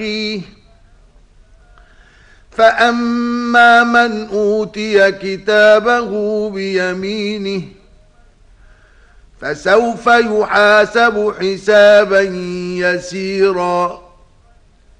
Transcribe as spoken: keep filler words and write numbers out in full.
فيه فأما من أوتي كتابه بيمينه فسوف يحاسب حسابا يسيرا